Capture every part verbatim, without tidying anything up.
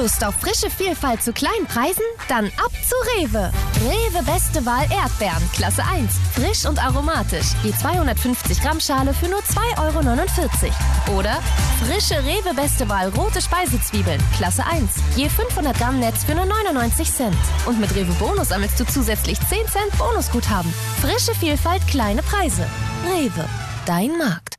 Lust auf frische Vielfalt zu kleinen Preisen? Dann ab zu Rewe. Rewe Beste Wahl Erdbeeren, Klasse eins. Frisch und aromatisch. Die zweihundertfünfzig Gramm Schale für nur zwei Euro neunundvierzig. Oder frische Rewe Beste Wahl rote Speisezwiebeln, Klasse eins. Je fünfhundert Gramm Netz für nur neunundneunzig Cent. Und mit Rewe Bonus sammelst du zusätzlich zehn Cent Bonusguthaben. Frische Vielfalt, kleine Preise. Rewe, dein Markt.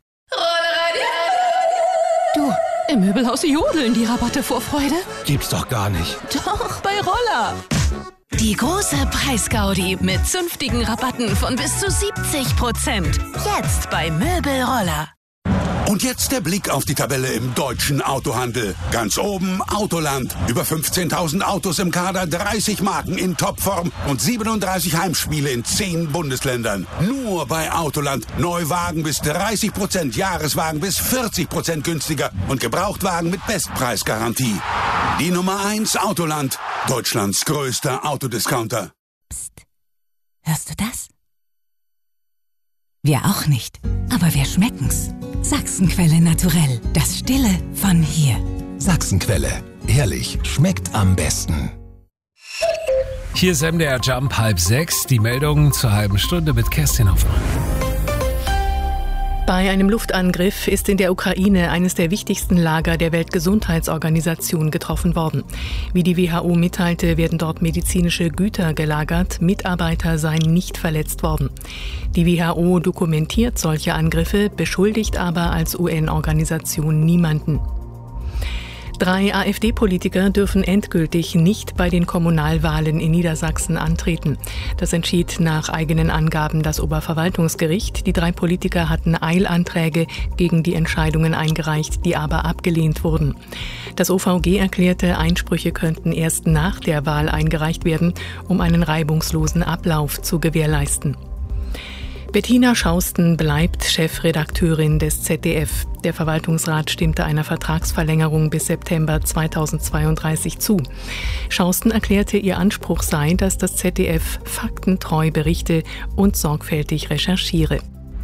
Du, im Möbelhaus jodeln die Rabatte vor Freude. Gibt's doch gar nicht. Doch, bei Roller. Die große Preisgaudi mit zünftigen Rabatten von bis zu siebzig Prozent. Jetzt bei Möbelroller. Und jetzt der Blick auf die Tabelle im deutschen Autohandel. Ganz oben Autoland. Über fünfzehntausend Autos im Kader, dreißig Marken in Topform und siebenunddreißig Heimspiele in zehn Bundesländern. Nur bei Autoland. Neuwagen bis dreißig Prozent, Jahreswagen bis vierzig Prozent günstiger und Gebrauchtwagen mit Bestpreisgarantie. Die Nummer eins Autoland. Deutschlands größter Autodiscounter. Psst. Hörst du das? Wir auch nicht. Aber wir schmecken's. Sachsenquelle naturell. Das Stille von hier. Sachsenquelle. Ehrlich, schmeckt am besten. Hier ist M D R Jump halb sechs. Die Meldungen zur halben Stunde mit Kerstin Hoffmann. Bei einem Luftangriff ist in der Ukraine eines der wichtigsten Lager der Weltgesundheitsorganisation getroffen worden. Wie die W H O mitteilte, werden dort medizinische Güter gelagert, Mitarbeiter seien nicht verletzt worden. Die W H O dokumentiert solche Angriffe, beschuldigt aber als U N-Organisation niemanden. Drei AfD-Politiker dürfen endgültig nicht bei den Kommunalwahlen in Niedersachsen antreten. Das entschied nach eigenen Angaben das Oberverwaltungsgericht. Die drei Politiker hatten Eilanträge gegen die Entscheidungen eingereicht, die aber abgelehnt wurden. Das O V G erklärte, Einsprüche könnten erst nach der Wahl eingereicht werden, um einen reibungslosen Ablauf zu gewährleisten. Bettina Schausten bleibt Chefredakteurin des Z D F. Der Verwaltungsrat stimmte einer Vertragsverlängerung bis September zweitausendzweiunddreißig zu. Schausten erklärte, ihr Anspruch sei, dass das Z D F faktentreu berichte und sorgfältig recherchiere.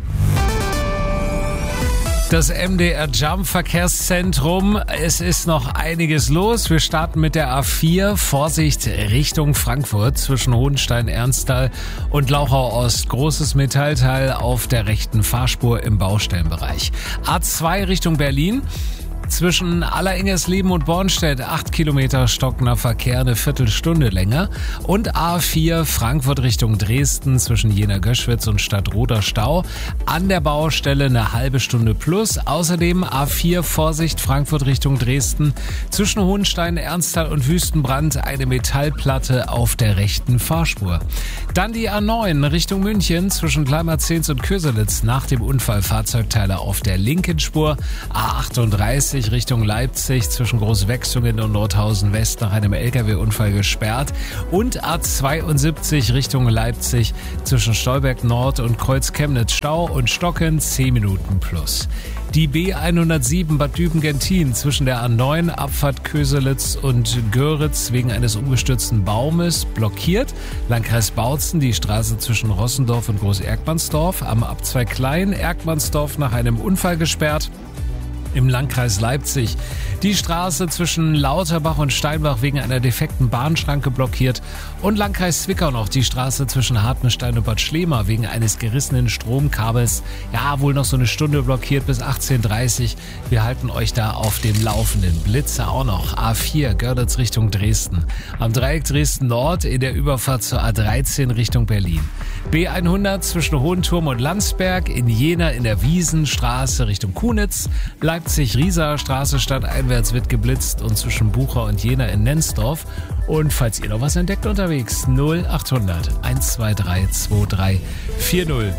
Das M D R Jump Verkehrszentrum. Es ist noch einiges los. Wir starten mit der A vier. Vorsicht Richtung Frankfurt zwischen Hohenstein-Ernsthal und Lauchau-Ost. Großes Metallteil auf der rechten Fahrspur im Baustellenbereich. A zwei Richtung Berlin. Zwischen Alleringgersleben und Bornstedt acht Kilometer stockender Verkehr, eine Viertelstunde länger. Und A vier Frankfurt Richtung Dresden zwischen Jena-Göschwitz und Stadtroder Stau. An der Baustelle eine halbe Stunde plus. Außerdem A vier Vorsicht Frankfurt Richtung Dresden zwischen Hohenstein, Ernsthal und Wüstenbrand eine Metallplatte auf der rechten Fahrspur. Dann die A neun Richtung München zwischen Gleimerzehns und Köselitz nach dem Unfall Fahrzeugteile auf der linken Spur. A achtunddreißig Richtung Leipzig zwischen Großwechsungen und Nordhausen West nach einem L K W-Unfall gesperrt. Und A zweiundsiebzig Richtung Leipzig zwischen Stolberg Nord und Kreuz-Chemnitz Stau und Stocken zehn Minuten plus. Die B hundertsieben Bad Düben-Gentin zwischen der A neun Abfahrt Köselitz und Göritz wegen eines umgestürzten Baumes blockiert. Landkreis Bautzen die Straße zwischen Rossendorf und Groß-Erkmannsdorf. Am Abzweig Klein-Erkmannsdorf nach einem Unfall gesperrt. Im Landkreis Leipzig die Straße zwischen Lauterbach und Steinbach wegen einer defekten Bahnschranke blockiert und Landkreis Zwickau noch die Straße zwischen Hartenstein und Bad Schlema wegen eines gerissenen Stromkabels. Ja, wohl noch so eine Stunde blockiert bis achtzehn Uhr dreißig. Wir halten euch da auf dem Laufenden. Blitze auch noch. A vier Görlitz Richtung Dresden. Am Dreieck Dresden Nord in der Überfahrt zur A dreizehn Richtung Berlin. B hundert zwischen Hohenturm und Landsberg, in Jena in der Wiesenstraße Richtung Kunitz. Leipzig-Rieser Straße stadteinwärts wird geblitzt und zwischen Bucher und Jena in Nenzdorf. Und falls ihr noch was entdeckt unterwegs, null achthundert eins zwei drei zwei drei vier null.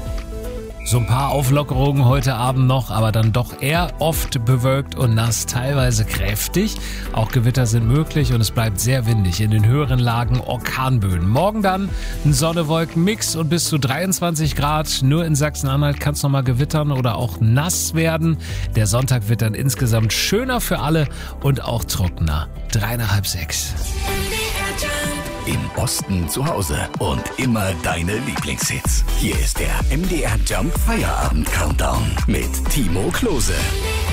So ein paar Auflockerungen heute Abend noch, aber dann doch eher oft bewölkt und nass, teilweise kräftig. Auch Gewitter sind möglich und es bleibt sehr windig. In den höheren Lagen Orkanböen. Morgen dann ein Sonne-Wolken-Mix und bis zu dreiundzwanzig Grad. Nur in Sachsen-Anhalt kann es nochmal gewittern oder auch nass werden. Der Sonntag wird dann insgesamt schöner für alle und auch trockener. Dreieinhalb sechs. Im Osten zu Hause und immer deine Lieblingshits. Hier ist der M D R Jump Feierabend Countdown mit Timo Klose.